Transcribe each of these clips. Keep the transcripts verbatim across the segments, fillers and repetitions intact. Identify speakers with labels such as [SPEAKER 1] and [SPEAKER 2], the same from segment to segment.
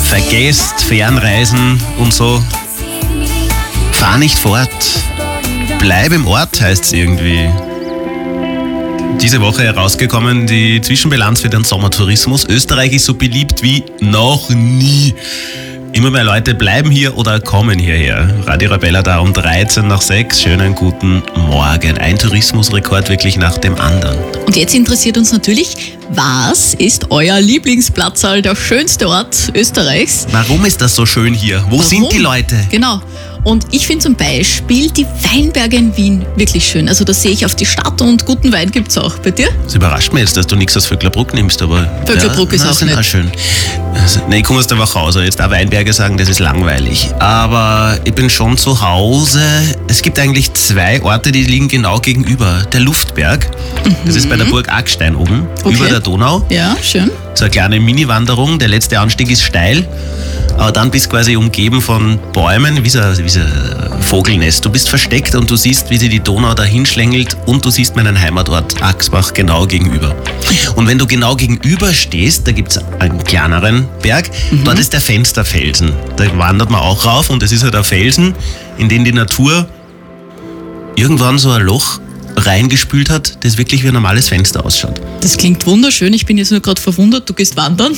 [SPEAKER 1] vergesst Fernreisen und so. Fahr nicht fort. Bleib im Ort, heißt es irgendwie. Diese Woche herausgekommen, die Zwischenbilanz für den Sommertourismus. Österreich ist so beliebt wie noch nie. Immer mehr Leute bleiben hier oder kommen hierher. Radio Arabella da um dreizehn nach sechs. Schönen guten Morgen. Ein Tourismusrekord wirklich nach dem anderen.
[SPEAKER 2] Und jetzt interessiert uns natürlich, was ist euer Lieblingsplatzal, der schönste Ort Österreichs?
[SPEAKER 1] Warum ist das so schön hier? Wo
[SPEAKER 2] Warum?
[SPEAKER 1] sind die Leute?
[SPEAKER 2] Genau. Und ich finde zum Beispiel die Weinberge in Wien wirklich schön. Also da sehe ich auf die Stadt und guten Wein gibt es auch. Bei dir?
[SPEAKER 1] Das überrascht mich jetzt, dass du nichts aus Vöcklerbruck nimmst, aber...
[SPEAKER 2] Vöcklerbruck
[SPEAKER 1] ja,
[SPEAKER 2] ist
[SPEAKER 1] na,
[SPEAKER 2] auch
[SPEAKER 1] sind
[SPEAKER 2] nett.
[SPEAKER 1] Auch schön. Also, nein, ich komme aus der Wachau, jetzt auch Weinberge sagen, das ist langweilig. Aber ich bin schon zu Hause. Es gibt eigentlich zwei Orte, die liegen genau gegenüber. Der Luftberg, mhm. das ist bei der Burg Aggstein oben,
[SPEAKER 2] Okay.
[SPEAKER 1] über der Donau.
[SPEAKER 2] Ja, schön.
[SPEAKER 1] So eine kleine Mini-Wanderung. Der letzte Anstieg ist steil, aber dann bist du quasi umgeben von Bäumen, wie so, wie so ein Vogelnest. Du bist versteckt und du siehst, wie sie die Donau dahin schlängelt und du siehst meinen Heimatort Axbach genau gegenüber. Und wenn du genau gegenüber stehst, da gibt es einen kleineren Berg, mhm. dort ist der Fensterfelsen. Da wandert man auch rauf und es ist halt ein Felsen, in den die Natur irgendwann so ein Loch reingespült hat, das wirklich wie ein normales Fenster ausschaut.
[SPEAKER 2] Das klingt wunderschön. Ich bin jetzt nur gerade verwundert. Du gehst wandern.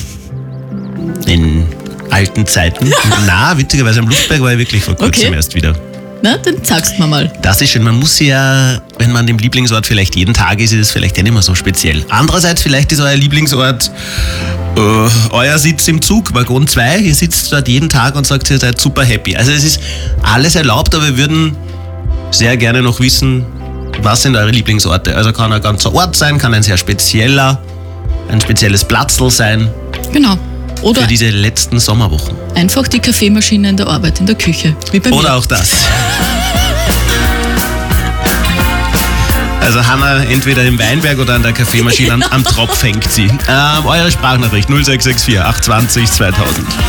[SPEAKER 1] In alten Zeiten. Na, witzigerweise am Luftberg war ich wirklich vor kurzem
[SPEAKER 2] Okay.
[SPEAKER 1] erst wieder.
[SPEAKER 2] Na, dann sagst mir mal.
[SPEAKER 1] Das ist schön. Man muss ja, wenn man an dem Lieblingsort vielleicht jeden Tag ist, ist es vielleicht ja nicht mehr so speziell. Andererseits, vielleicht ist euer Lieblingsort äh, euer Sitz im Zug, Waggon zwei. Ihr sitzt dort jeden Tag und sagt, ihr seid super happy. Also es ist alles erlaubt, aber wir würden sehr gerne noch wissen, was sind eure Lieblingsorte? Also kann ein ganzer Ort sein, kann ein sehr spezieller, ein spezielles Platzl sein.
[SPEAKER 2] Genau. Oder
[SPEAKER 1] Für diese letzten Sommerwochen.
[SPEAKER 2] einfach die Kaffeemaschine in der Arbeit, in der Küche. Wie bei
[SPEAKER 1] Oder
[SPEAKER 2] mir.
[SPEAKER 1] auch das. Also Hanna entweder im Weinberg oder an der Kaffeemaschine am, am Tropf hängt sie. Ähm, eure Sprachnachricht null sechs sechs vier acht zwei null zweitausend.